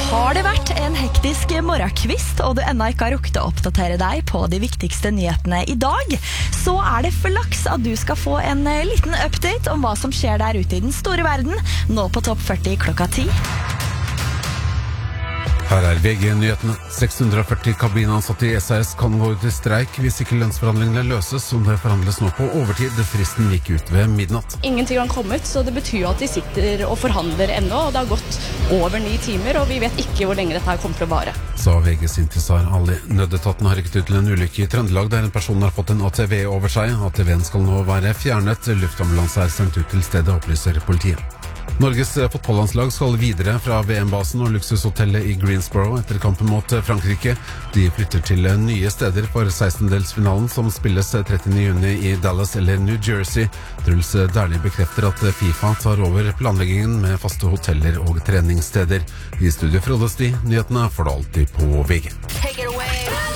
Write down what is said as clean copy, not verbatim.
Har det vært en hektisk morgenkvist, og du ennå ikke har rukket å oppdatere deg på de viktigste nyhetene i dag, så det flaks at du skal få en liten update om hva som skjer der ute i den store verden, nå på Topp 40 klokka 10. Her VG-nyhetene. 640 kabinansatte i SAS kan gå ut i streik hvis ikke lønnsforhandlingene løses, som det forhandles nå på overtid. Fristen gikk ut ved midnatt. Ingenting har kommet, så det betyr jo at de sitter og forhandler ennå, og det har gått over 9 timer, og vi vet ikke hvor lenge dette her kommer til å vare. Sa VGs Intisar Ali. Nødetaten har rykket ut til en ulykke i Trøndelag der en person har fått en ATV over seg. ATVen skal nå være fjernet. Luftambulanse sendt ut til stedet, opplyser politiet. Norges fotballandslag skal videre fra VM-basen og luksushotellet i Greensboro etter kampen mot Frankrike. De flytter til nye steder for 16-delsfinalen som spilles 30. juni i Dallas eller New Jersey. Truls Dæhlie bekrefter at FIFA tar over planleggingen med faste hoteller og treningssteder. I studio Frode Sti, nyhetene får du alltid på VG. Take it away.